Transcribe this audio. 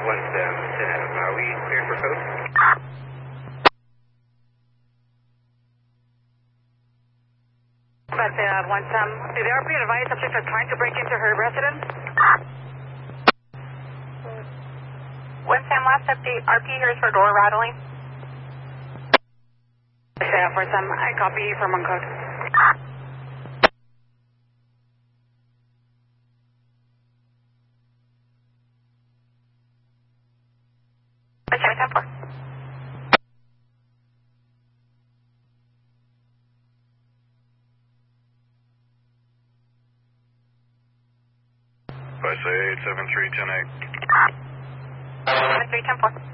Are we cleared for code? But one Sam, did the RP advise subject are trying to break into her residence? One Sam, last update, RP hears her door rattling. For Sam, I copy from one code. Okay, 10-4. If I say 873-10-8. 7-3, 10-4.